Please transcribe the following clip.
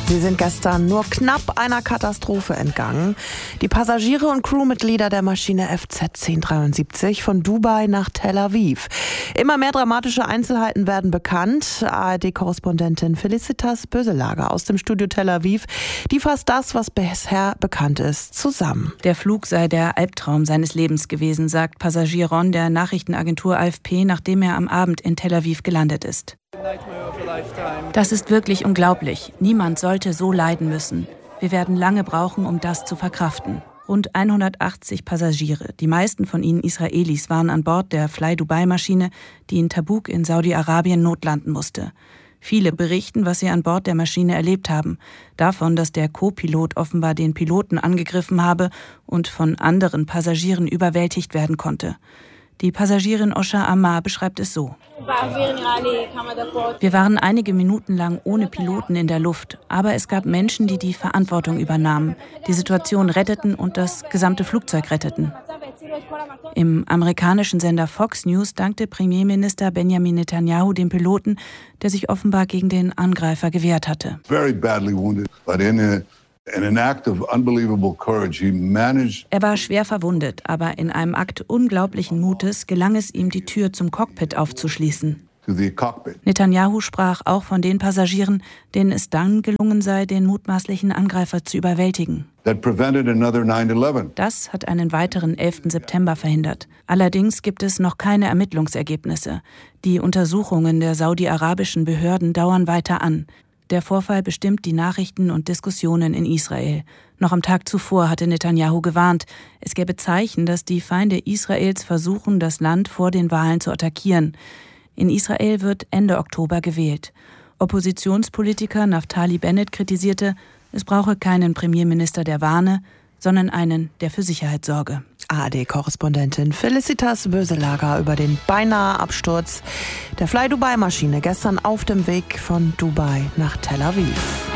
Sie sind gestern nur knapp einer Katastrophe entgangen. Die Passagiere und Crewmitglieder der Maschine FZ 1073 von Dubai nach Tel Aviv. Immer mehr dramatische Einzelheiten werden bekannt. ARD-Korrespondentin Felicitas Böselager aus dem Studio Tel Aviv, die fasst das, was bisher bekannt ist, zusammen. Der Flug sei der Albtraum seines Lebens gewesen, sagt Passagier Ron der Nachrichtenagentur AFP, nachdem er am Abend in Tel Aviv gelandet ist. Das ist wirklich unglaublich. Niemand sollte so leiden müssen. Wir werden lange brauchen, um das zu verkraften. Rund 180 Passagiere, die meisten von ihnen Israelis, waren an Bord der Fly-Dubai-Maschine, die in Tabuk in Saudi-Arabien notlanden musste. Viele berichten, was sie an Bord der Maschine erlebt haben. Davon, dass der Co-Pilot offenbar den Piloten angegriffen habe und von anderen Passagieren überwältigt werden konnte. Die Passagierin Osha Ammar beschreibt es so: Wir waren einige Minuten lang ohne Piloten in der Luft, aber es gab Menschen, die die Verantwortung übernahmen, die Situation retteten und das gesamte Flugzeug retteten. Im amerikanischen Sender Fox News dankte Premierminister Benjamin Netanyahu dem Piloten, der sich offenbar gegen den Angreifer gewehrt hatte. Very badly wounded, but in an act of unbelievable courage, he managed. Er war schwer verwundet, aber in einem Akt unglaublichen Mutes gelang es ihm, die Tür zum Cockpit aufzuschließen. Netanyahu sprach auch von den Passagieren, denen es dann gelungen sei, den mutmaßlichen Angreifer zu überwältigen. Das hat einen weiteren 11. September verhindert. Allerdings gibt es noch keine Ermittlungsergebnisse. Die Untersuchungen der saudi-arabischen Behörden dauern weiter an. Der Vorfall bestimmt die Nachrichten und Diskussionen in Israel. Noch am Tag zuvor hatte Netanyahu gewarnt, es gäbe Zeichen, dass die Feinde Israels versuchen, das Land vor den Wahlen zu attackieren. In Israel wird Ende Oktober gewählt. Oppositionspolitiker Naftali Bennett kritisierte, es brauche keinen Premierminister, der warne, sondern einen, der für Sicherheit sorge. ARD-Korrespondentin Felicitas Böselager über den beinahe Absturz der Fly-Dubai-Maschine gestern auf dem Weg von Dubai nach Tel Aviv.